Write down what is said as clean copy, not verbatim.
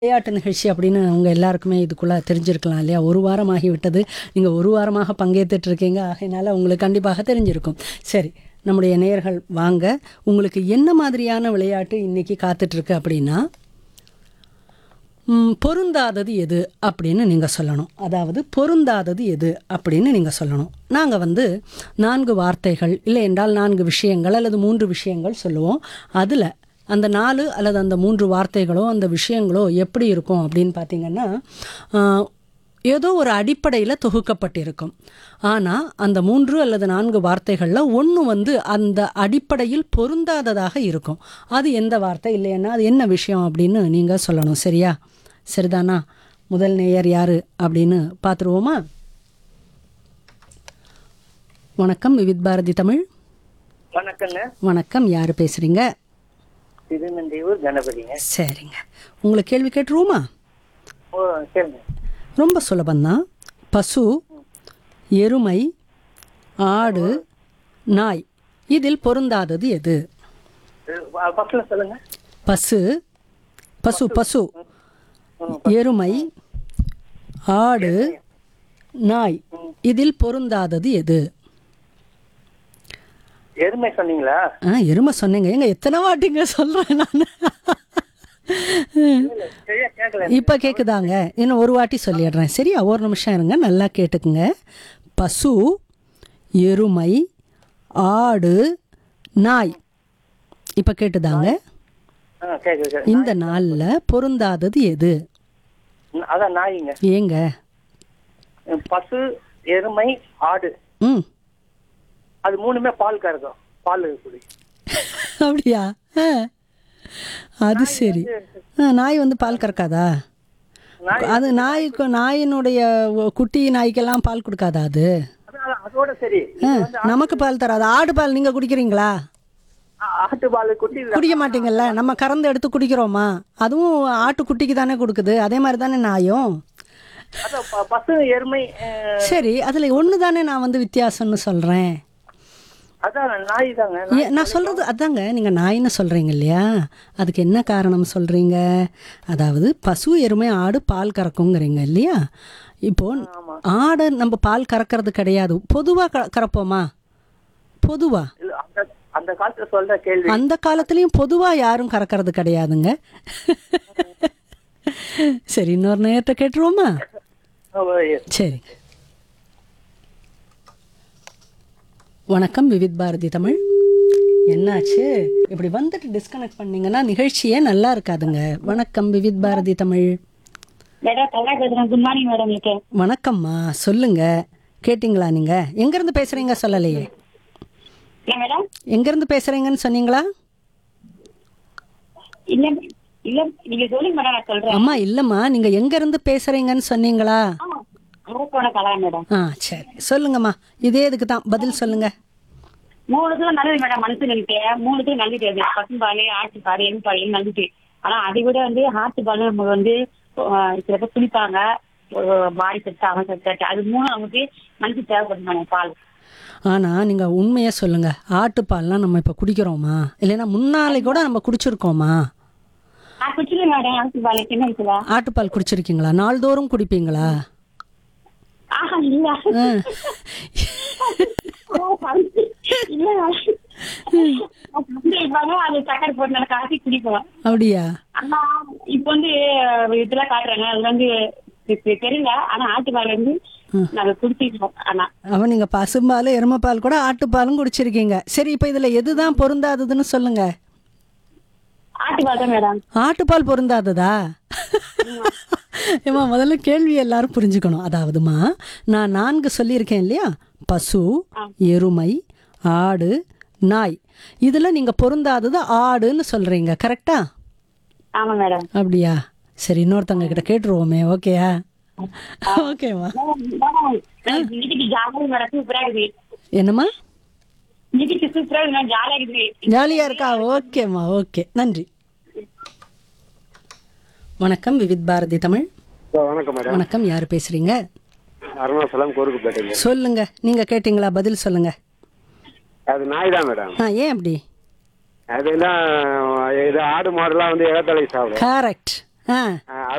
விளையாட்டு நிகழ்ச்சி அப்படின்னு உங்க எல்லாருக்குமே இதுக்குள்ள தெரிஞ்சிருக்கலாம் இல்லையா? ஒரு வாரம் ஆகிவிட்டது. நீங்க ஒரு வாரமாக பங்கேற்றுட்டு இருக்கீங்க. ஆகையினால உங்களுக்கு கண்டிப்பாக தெரிஞ்சிருக்கும். சரி, நம்முடைய நேயர்கள் வாங்க. உங்களுக்கு என்ன மாதிரியான விளையாட்டு இன்னைக்கு காத்துட்டு இருக்கு அப்படின்னா, பொருந்தாதது எது அப்படின்னு நீங்க சொல்லணும். அதாவது பொருந்தாதது எது அப்படின்னு நீங்க சொல்லணும். நாங்க 4 வார்த்தைகள் இல்லை என்றால் 4 விஷயங்கள் அல்லது 3 விஷயங்கள் சொல்லுவோம். அதுல அந்த 4 அல்லது அந்த 3 வார்த்தைகளோ அந்த விஷயங்களோ எப்படி இருக்கும் அப்படின்னு பார்த்தீங்கன்னா, ஏதோ ஒரு அடிப்படையில் தொகுக்கப்பட்டிருக்கும். ஆனால் அந்த 3 அல்லது 4 வார்த்தைகளில் ஒன்று அந்த அடிப்படையில் பொருந்தாததாக இருக்கும். அது எந்த வார்த்தை இல்லைன்னா அது என்ன விஷயம் அப்படின்னு நீங்கள் சொல்லணும். சரியா? சரிதானா? முதல் நேயர் யாரு அப்படின்னு பார்த்துருவோமா? வணக்கம், விவித் பாரதி தமிழ். வணக்கங்க. வணக்கம், யார் பேசுறீங்க? திருநெல்வேலூர் கணபதிங்க. சரிங்க, உங்களுக்கு கேள்வி கேட்டுருவோமா? ஓ சரிங்க. ரொம்ப சுலபந்தான். பசு, எருமை, ஆடு, நாய், இதில் பொருந்தாதது எது? ஃபர்ஸ்ட்ல சொல்லுங்க. பசு பசு பசு எருமை, ஆடு, நாய், இதில் பொருந்தாதது எது? எருமை சொன்னீங்களா? எருமை சொன்னீங்க. எங்க எத்தனை வாட்டிங்க சொல்றேன் நான்? சரியா கேட்கல. இப்ப கேக்குதாங்க? இன்னும் ஒரு வாட்டி சொல்லிடுறேன். சரியா? ஒரு நிமிஷம் இருங்க, நல்லா கேட்டுக்குங்க. பசு, எருமை, ஆடு, நாய். இப்ப கேட்டுதாங்க? கேக்குது. இந்த நாள்ல பொருந்தாதது எது? அதான் நாய்ங்க. ஏங்க? பசு, எருமை, ஆடு, ம் அது மூணுமே பால் கறக்கும். பால் குடி. அப்படியா? அது சரி. நாய் பால் கறக்காதா? அது நாயினுடைய குட்டி நாய்க்கெல்லாம் பால் கொடுக்காதா அது? அதோட சரி. நமக்கு பால் தராது. ஆடு பால் நீங்க குடிக்கிறீங்களா? ஆட்டு பால் குட்டி குடிக்க மாட்டீங்கல்ல. நம்ம கறந்து எடுத்து குடிக்கிறோமா? அதுவும் ஆட்டு குட்டிக்கு தானே கொடுக்குது. அதே மாதிரி தானே நாயும். பசு, எருமை. சரி, அதுல ஒன்று தானே நான் வித்தியாசம்னு சொல்றேன். அதான் நாய் தாங்க. நான் சொல்றது அதாங்க. நீங்க நாயின்னு சொல்றீங்க இல்லையா? அதுக்கு என்ன காரணம் சொல்றீங்க? அதாவது பசு, எருமை, ஆடு பால் கறக்குங்கிறீங்க இல்லையா? இப்போ ஆடு நம்ம பால் கறக்கிறது கிடையாது. பொதுவா கறப்போமா? பொதுவா அந்த காலத்துல சொல்ற கேள்வி. அந்த காலத்துலயும் பொதுவா யாரும் கறக்கிறது கிடையாதுங்க. சரி, இன்னொரு நேரத்தை கேட்டுருவோமா? சரி. வணக்கம், விவித் பாரதி தமிழ். என்னாச்சு இப்படி டிஸ்கனெக்ட் பண்ணீங்கன்னா நிகழ்ச்சியே நல்லா இருக்காதுங்க. வணக்கம், Vividh Bharathi Tamil. Good morning madam. வணக்கம்மா, சொல்லுங்க. கேட்டீங்களா? நீங்க எங்க இருந்து பேசுறீங்க சொல்லலையே? எங்க இருந்து பேசுறீங்கன்னு சொன்னீங்களா? அம்மா இல்லம்மா, நீங்க எங்க இருந்து பேசுறீங்கன்னு சொன்னீங்களா? சரி, சொல்லுங்கம்மா. இதே இதுக்கு தான் பதில் சொல்லுங்க. 3 நல்லது மேடம். மனுஷனுக்கு 3 நல்லது. பசும்பால், ஆட்டுப்பால், எண்பால் நல்லது. ஆனா அதை விட ஆட்டுப்பால் நம்ம சில பேர் குளிப்பாங்க, பாடி செட் ஆகும், செட். அது 3 நமக்கு மனுஷன் தேவைப்படும் பால். ஆனா நீங்க உண்மையா சொல்லுங்க, ஆட்டுப்பால்லாம் நம்ம இப்ப குடிக்கிறோமா? இல்லைன்னா முன்னாலே கூட நம்ம குடிச்சிருக்கோமா? ஆட்டுப்பால் குடிச்சிருக்கீங்களா? நாள்தோறும் குடிப்பீங்களா? அப்படியா? இப்ப இதெல்லாம் காட்டுறாங்க. அது தெரியல. ஆனா ஆட்டுப்பால் நாங்க குடிச்சிருக்கோம். அவ நீங்க பசும்பால், எருமைப்பால் கூட ஆட்டுப்பாலும் குடிச்சிருக்கீங்க. சரி, இப்ப இதுல எதுதான் பொருந்தாததுன்னு சொல்லுங்க. ஆட்டுப்பால் தான் மேடம். ஆட்டுப்பால் பொருந்தாததா? ஏமா, முதல்ல கேள்வி எல்லாரும் புரிஞ்சுக்கணும். அதாவதுமா, நான் 4 சொல்லியிருக்கேன் இல்லையா? பசு, எருமை, ஆடு, நாய். இதுல நீங்க பொருந்தாதது ஆடுன்னு சொல்றீங்க. கரெக்டா? ஆமா மேடம். அப்படியா? சரி, இன்னொருத்தவங்க கிட்ட கேட்டுருவோமே. ஓகேயா? ஓகேமா. என்னம்மா? ஜாலியா இருக்கா? ஓகேம்மா, ஓகே, நன்றி. வணக்கம், விவித் பாரதி தமிழ். வணக்கம் மேடம். வணக்கம், யாரு பேசுறீங்க? அருணாசலம், கோருக்குப்பேட்டை. சொல்லுங்க, நீங்க கேட்டீங்களா? பதில் சொல்லுங்க. அது நாய் தான் மேடம். ஏன் அப்படி? அதெல்லாம் ஆடு மாடுலாம் இலத்தலை சாப்பிடும். கரெக்ட்.